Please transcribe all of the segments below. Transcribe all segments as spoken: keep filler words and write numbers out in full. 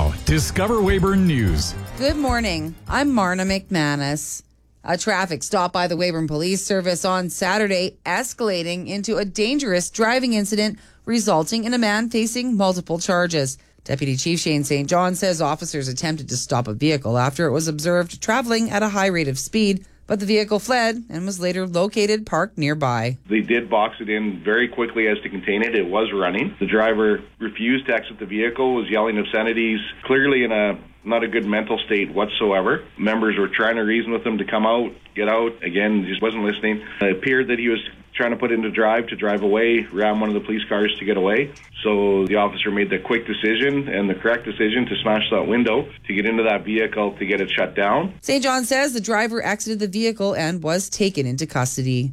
now, Discover Weyburn News. Good morning. I'm Marna McManus. A traffic stop by the Weyburn Police Service on Saturday escalating into a dangerous driving incident resulting in a man facing multiple charges. Deputy Chief Shane Saint John says officers attempted to stop a vehicle after it was observed traveling at a high rate of speed, but the vehicle fled and was later located parked nearby. They did box it in very quickly as to contain it. It was running. The driver refused to exit the vehicle, was yelling obscenities, clearly in a not a good mental state whatsoever. Members were trying to reason with him to come out, get out. Again, just wasn't listening. It appeared that he was trying to put into drive to drive away, ram one of the police cars to get away. So the officer made the quick decision and the correct decision to smash that window, to get into that vehicle, to get it shut down. Saint John says the driver exited the vehicle and was taken into custody.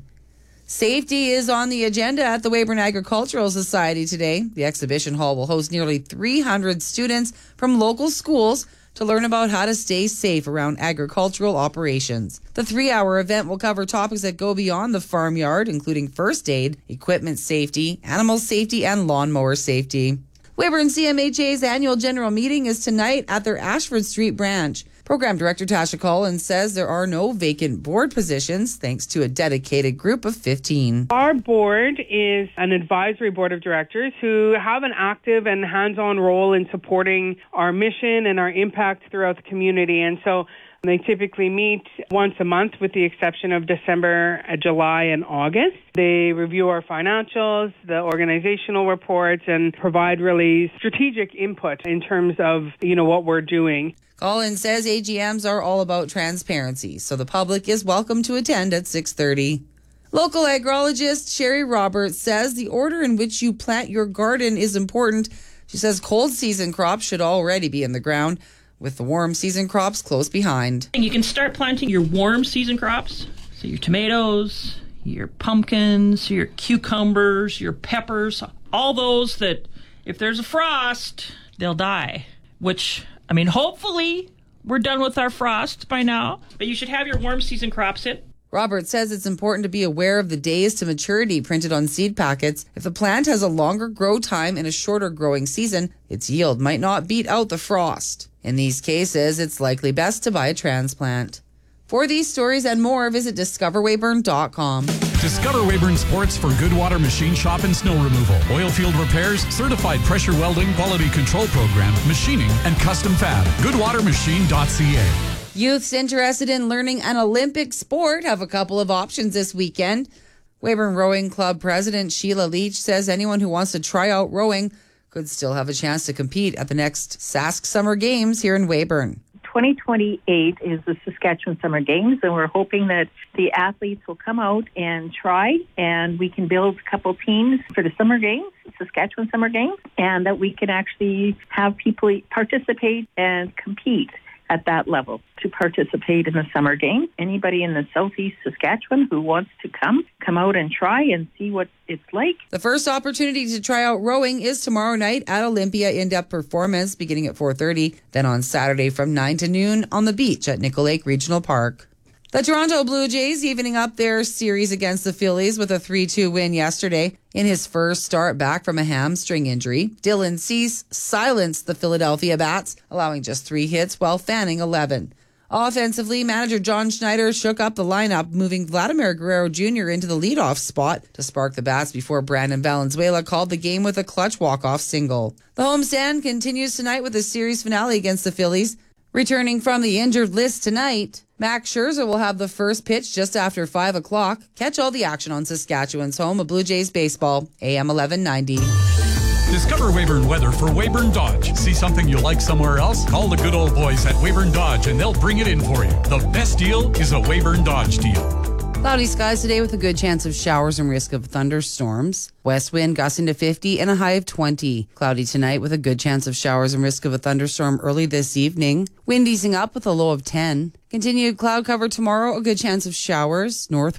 Safety is on the agenda at the Weyburn Agricultural Society today. The exhibition hall will host nearly three hundred students from local schools to learn about how to stay safe around agricultural operations. The three-hour event will cover topics that go beyond the farmyard, including first aid, equipment safety, animal safety, and lawnmower safety. Weyburn C M H A's annual general meeting is tonight at their Ashford Street branch. Program Director Tasha Collins says there are no vacant board positions thanks to a dedicated group of fifteen. Our board is an advisory board of directors who have an active and hands-on role in supporting our mission and our impact throughout the community. And so they typically meet once a month with the exception of December, July, and August. They review our financials, the organizational reports, and provide really strategic input in terms of, you know, what we're doing. Collins says A G Ms are all about transparency, so the public is welcome to attend at six thirty. Local agrologist Sherry Roberts says the order in which you plant your garden is important. She says cold season crops should already be in the ground, with the warm season crops close behind. You can start planting your warm season crops, so your tomatoes, your pumpkins, your cucumbers, your peppers, all those that if there's a frost, they'll die, which, I mean, hopefully we're done with our frost by now, but you should have your warm season crops in. Robert says it's important to be aware of the days to maturity printed on seed packets. If the plant has a longer grow time and a shorter growing season, its yield might not beat out the frost. In these cases, it's likely best to buy a transplant. For these stories and more, visit discover weyburn dot com. Discover Weyburn Sports for Goodwater Machine Shop and Snow Removal, oil field repairs, certified pressure welding, quality control program, machining, and custom fab. good water machine dot c a. Youths interested in learning an Olympic sport have a couple of options this weekend. Weyburn Rowing Club President Sheila Leach says anyone who wants to try out rowing could still have a chance to compete at the next Sask Summer Games here in Weyburn. twenty twenty-eight is the Saskatchewan Summer Games, and we're hoping that the athletes will come out and try, and we can build a couple teams for the Summer Games, Saskatchewan Summer Games, and that we can actually have people participate and compete at that level to participate in the Summer Games. Anybody in the southeast Saskatchewan who wants to come, come out and try and see what it's like. The first opportunity to try out rowing is tomorrow night at Olympia In-Depth Performance beginning at four thirty, then on Saturday from nine to noon on the beach at Nickel Lake Regional Park. The Toronto Blue Jays evening up their series against the Phillies with a three two win yesterday. In his first start back from a hamstring injury, Dylan Cease silenced the Philadelphia Bats, allowing just three hits while fanning eleven. Offensively, manager John Schneider shook up the lineup, moving Vladimir Guerrero Junior into the leadoff spot to spark the Bats before Brandon Valenzuela called the game with a clutch walk-off single. The homestand continues tonight with a series finale against the Phillies. Returning from the injured list tonight, Max Scherzer will have the first pitch just after five o'clock. Catch all the action on Saskatchewan's home of Blue Jays baseball, A M eleven ninety. Discover Weyburn weather for Weyburn Dodge. See something you like somewhere else? Call the good old boys at Weyburn Dodge and they'll bring it in for you. The best deal is a Weyburn Dodge deal. Cloudy skies today with a good chance of showers and risk of thunderstorms. West wind gusting to fifty and a high of twenty. Cloudy tonight with a good chance of showers and risk of a thunderstorm early this evening. Wind easing up with a low of ten. Continued cloud cover tomorrow, a good chance of showers. North